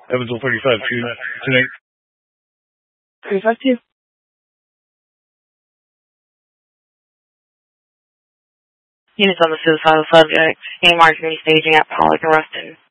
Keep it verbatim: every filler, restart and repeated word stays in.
Evansville thirty-five two tonight. thirty-five two. Units on the suicidal subject. A marked restaging at Pollock and Ruston.